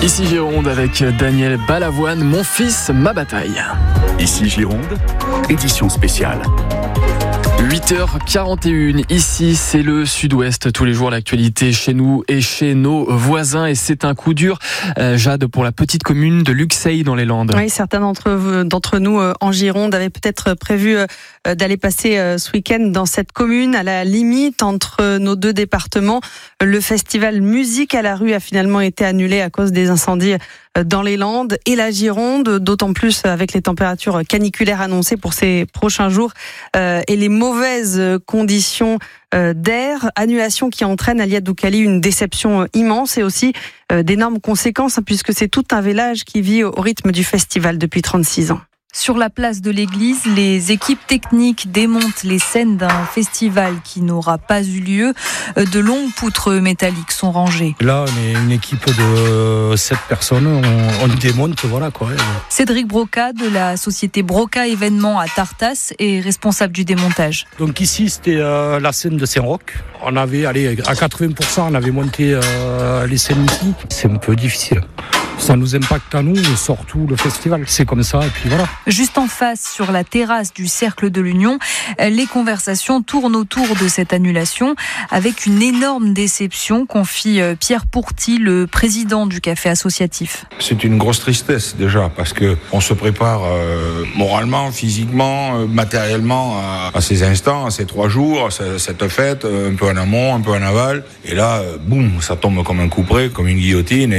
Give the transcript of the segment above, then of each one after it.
Ici Gironde avec Daniel Balavoine, Mon fils, ma bataille. Ici Gironde, édition spéciale. 8h41, ici c'est le Sud-Ouest, tous les jours l'actualité chez nous et chez nos voisins, et c'est un coup dur, Jade, pour la petite commune de Luxeuil dans les Landes. Oui, certains d'entre nous en Gironde avaient peut-être prévu d'aller passer ce week-end dans cette commune, à la limite entre nos deux départements. Le festival Musique à la rue a finalement été annulé à cause des incendies dans les Landes et la Gironde, d'autant plus avec les températures caniculaires annoncées pour ces prochains jours et les mauvaises conditions d'air. Annulation qui entraîne à Aliade Doukhali une déception immense et aussi d'énormes conséquences, puisque c'est tout un village qui vit au rythme du festival depuis 36 ans. Sur la place de l'église, les équipes techniques démontent les scènes d'un festival qui n'aura pas eu lieu. De longues poutres métalliques sont rangées. Là, on est une équipe de 7 personnes, on démonte, voilà quoi. Cédric Broca de la société Broca Événements à Tartas est responsable du démontage. Donc ici, c'était la scène de Saint-Roch. On avait, à 80%, on avait monté les scènes ici. C'est un peu difficile. Ça nous impacte à nous, surtout le festival. C'est comme ça, et puis voilà. Juste en face, sur la terrasse du Cercle de l'Union, les conversations tournent autour de cette annulation, avec une énorme déception, confie Pierre Pourty, le président du café associatif. C'est une grosse tristesse déjà, parce que on se prépare moralement, physiquement, matériellement à ces instants, à ces 3 jours, à cette fête, un peu en amont, un peu en aval. Et là, boum, ça tombe comme un couperet, comme une guillotine,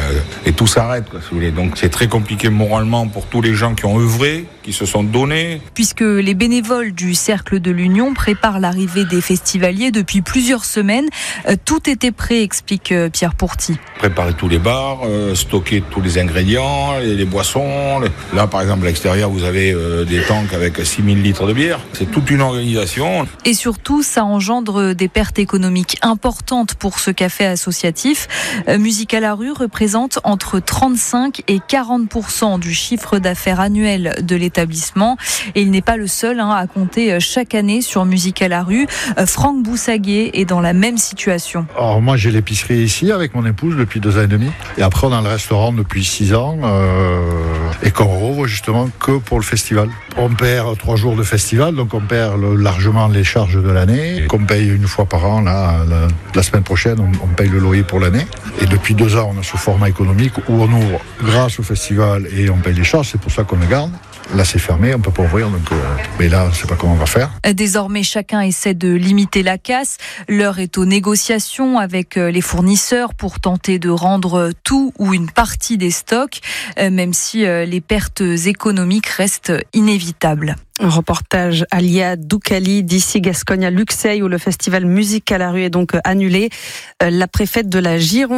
et tout s'arrête, quoi, si vous voulez. Donc c'est très compliqué moralement pour tous les gens qui ont œuvré, qui se sont donnés. Puisque les bénévoles du Cercle de l'Union préparent l'arrivée des festivaliers depuis plusieurs semaines, tout était prêt, explique Pierre Pourty. Préparer tous les bars, stocker tous les ingrédients, les boissons. Là, par exemple, à l'extérieur, vous avez des tanks avec 6000 litres de bière. C'est toute une organisation. Et surtout, ça engendre des pertes économiques importantes pour ce café associatif. Musique à la rue représente entre 35 et 40% du chiffre d'affaires annuel de l'établissement. Et il n'est pas le seul à compter chaque année sur Musique à la rue. Franck Boussaguet est dans la même situation. Alors moi, j'ai l'épicerie ici avec mon épouse depuis 2 ans et demi. Et après, on a le restaurant depuis 6 ans et qu'on rouvre justement que pour le festival. On perd 3 jours de festival, donc on perd largement les charges de l'année, qu'on paye une fois par an. Là, la semaine prochaine, on paye le loyer pour l'année. Et depuis 2 ans, on a ce format économique où on ouvre grâce au festival et on paye les charges, c'est pour ça qu'on le garde. Là, c'est fermé, on peut pas ouvrir, donc, mais là, on sait pas comment on va faire. Désormais, chacun essaie de limiter la casse. L'heure est aux négociations avec les fournisseurs pour tenter de rendre tout ou une partie des stocks, même si les pertes économiques restent inévitables. Un reportage à Aliade Doukhali, d'ici Gascogne à Luxeuil, où le festival Musique à la rue est donc annulé. La préfète de la Gironde